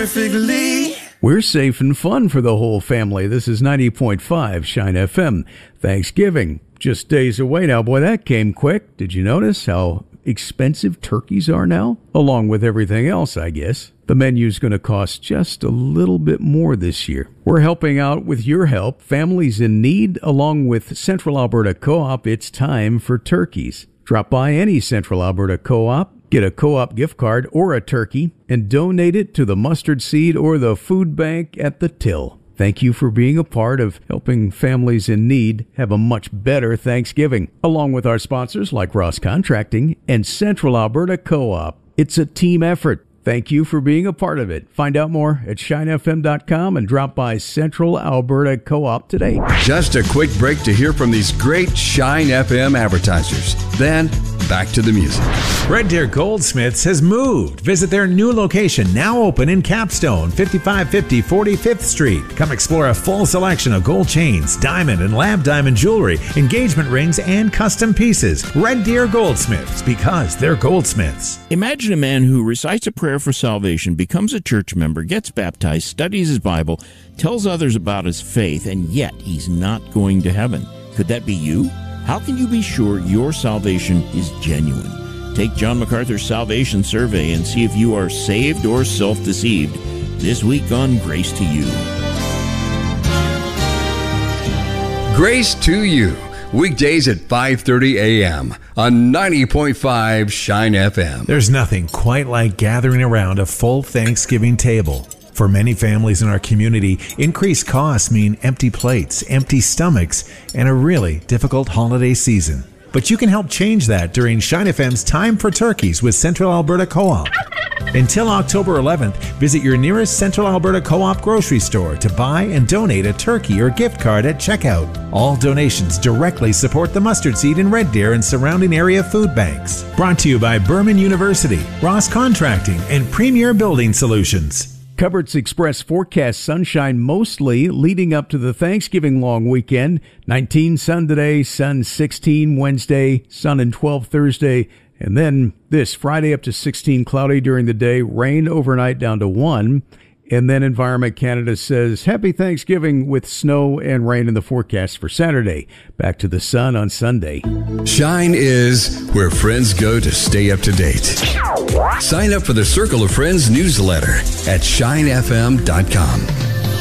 perfectly. We're safe and fun for the whole family. This is 90.5 Shine FM. Thanksgiving, just days away now. Boy, that came quick. Did you notice how expensive turkeys are now? Along with everything else, I guess. The menu's going to cost just a little bit more this year. We're helping out with your help. Families in need, along with Central Alberta Co-op, it's time for turkeys. Drop by any Central Alberta Co-op. Get a co-op gift card or a turkey and donate it to the mustard seed or the food bank at the till. Thank you for being a part of helping families in need have a much better Thanksgiving, along with our sponsors like Ross Contracting and Central Alberta Co-op. It's a team effort. Thank you for being a part of it. Find out more at shinefm.com and drop by Central Alberta Co-op today. Just a quick break to hear from these great Shine FM advertisers. Then, back to the music. Red Deer Goldsmiths has moved. Visit their new location, now open in Capstone, 5550 45th Street. Come explore a full selection of gold chains, diamond and lab diamond jewelry, engagement rings, and custom pieces. Red Deer Goldsmiths, because they're goldsmiths. Imagine a man who recites a prayer for salvation, becomes a church member, gets baptized, studies his Bible, tells others about his faith, and yet he's not going to heaven. Could that be you? How can you be sure your salvation is genuine? Take John MacArthur's Salvation Survey and see if you are saved or self-deceived. This week on Grace to You. Grace to You. Weekdays at 5:30 a.m. on 90.5 Shine FM. There's nothing quite like gathering around a full Thanksgiving table. For many families in our community, increased costs mean empty plates, empty stomachs, and a really difficult holiday season. But you can help change that during Shine FM's Time for Turkeys with Central Alberta Co-op. Until October 11th, visit your nearest Central Alberta Co-op grocery store to buy and donate a turkey or gift card at checkout. All donations directly support the mustard seed in Red Deer and surrounding area food banks. Brought to you by Berman University, Ross Contracting, and Premier Building Solutions. Coverts Express forecast sunshine mostly leading up to the Thanksgiving long weekend. 19 sun today, sun 16 Wednesday, sun and 12 Thursday. And then this Friday up to 16 cloudy during the day, rain overnight down to 1. And then Environment Canada says happy Thanksgiving with snow and rain in the forecast for Saturday. Back to the sun on Sunday. Shine is where friends go to stay up to date. Sign up for the Circle of Friends newsletter at shinefm.com.